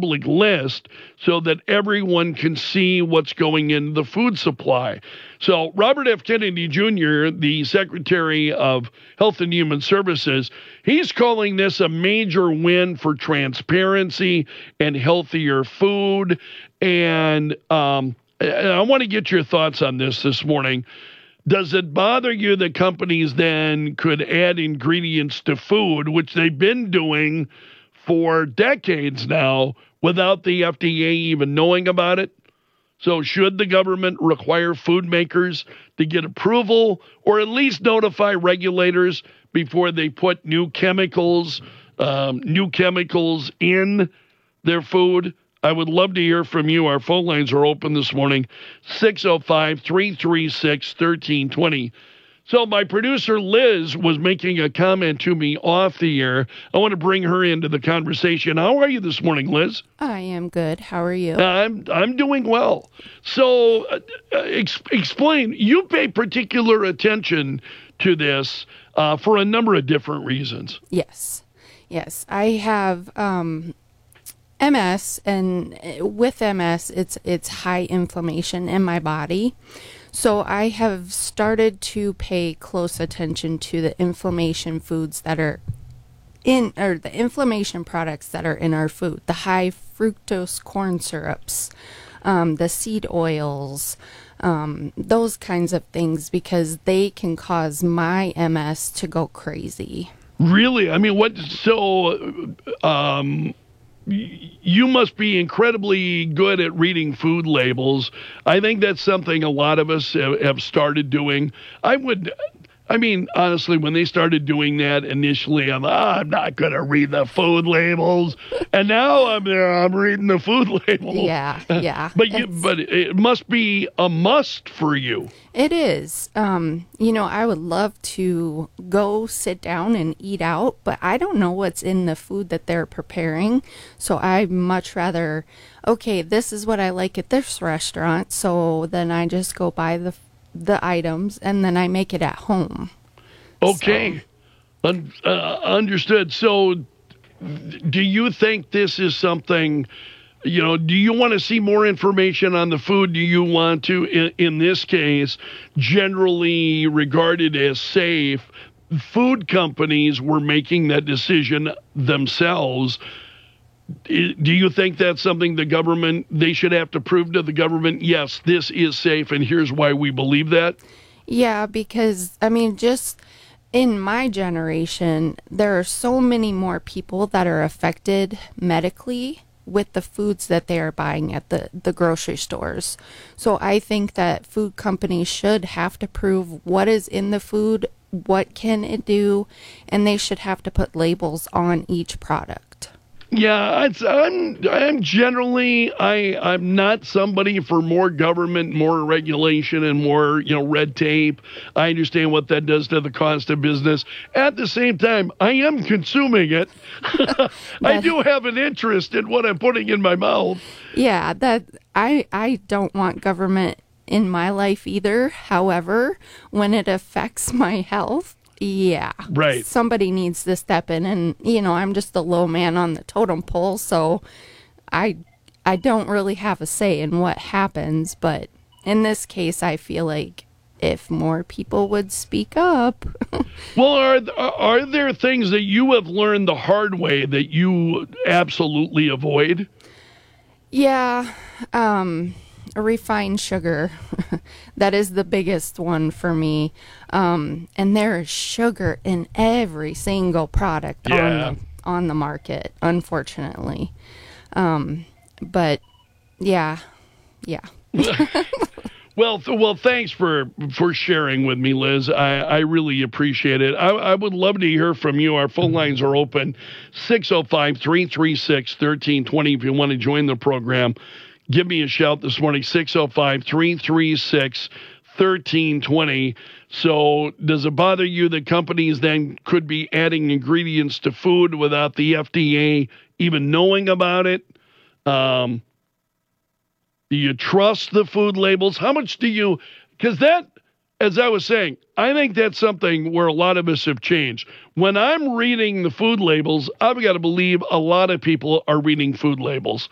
public list so that everyone can see what's going into the food supply. So Robert F. Kennedy Jr., the Secretary of Health and Human Services, he's calling this a major win for transparency and healthier food. And I want to get your thoughts on this morning. Does it bother you that companies then could add ingredients to food, which they've been doing for decades now, without the FDA even knowing about it? So should the government require food makers to get approval, or at least notify regulators before they put new chemicals in their food? I would love to hear from you. Our phone lines are open this morning, 605-336-1320. So my producer, Liz, was making a comment to me off the air. I want to bring her into the conversation. How are you this morning, Liz? I am good. How are you? I'm doing well. So explain. You pay particular attention to this for a number of different reasons. Yes. I have MS, and with MS, it's high inflammation in my body. So I have started to pay close attention to the inflammation foods that are the inflammation products that are in our food, the high fructose corn syrups, the seed oils, those kinds of things, because they can cause my MS to go crazy. Really? I mean, you must be incredibly good at reading food labels. I think that's something a lot of us have started doing. Honestly, when they started doing that initially, I'm not going to read the food labels. And now I'm there, I'm reading the food labels. Yeah. But it must be a must for you. It is. I would love to go sit down and eat out, but I don't know what's in the food that they're preparing. So I'd much rather, okay, this is what I like at this restaurant. So then I just go buy the items and then I make it at home. Okay. So. Understood. So do you think this is something, do you want to see more information on the food? Do you want to, in this case, generally regarded as safe, food companies were making that decision themselves? Do you think that's something they should have to prove to the government, yes, this is safe, and here's why we believe that? Yeah, because, just in my generation, there are so many more people that are affected medically with the foods that they are buying at the grocery stores. So I think that food companies should have to prove what is in the food, what can it do, and they should have to put labels on each product. Yeah, I'm generally, I'm not somebody for more government, more regulation, and more, red tape. I understand what that does to the cost of business. At the same time, I am consuming it. I do have an interest in what I'm putting in my mouth. Yeah, that I don't want government in my life either. However, when it affects my health, yeah. Right. Somebody needs to step in, and I'm just the low man on the totem pole, so I don't really have a say in what happens, but in this case I feel like if more people would speak up. Well, are there things that you have learned the hard way that you absolutely avoid? Yeah, refined sugar. That is the biggest one for me. And there is sugar in every single product on the market, unfortunately. But yeah. Well, thanks for sharing with me, Liz. I really appreciate it. I would love to hear from you. Our phone lines are open, 605-336-1320 if you want to join the program. Give me a shout this morning, 605-336-1320. So does it bother you that companies then could be adding ingredients to food without the FDA even knowing about it? Do you trust the food labels? How much do you, because that, as I was saying, I think that's something where a lot of us have changed. When I'm reading the food labels, I've got to believe a lot of people are reading food labels.